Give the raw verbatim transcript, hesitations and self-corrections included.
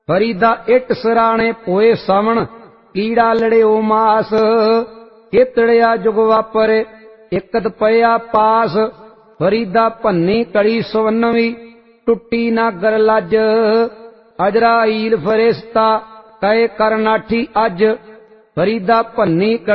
Farida it सराणे पोए सावण कीड़ा लड़ियो मास केतड़िया जुग वापरे इकत पया पास फरीदा भन्नी कड़ी सवन्नवी टुट्टी ना गरलज अजराइल फरिश्ता कहे करनाठी अज फरीदा भन्नी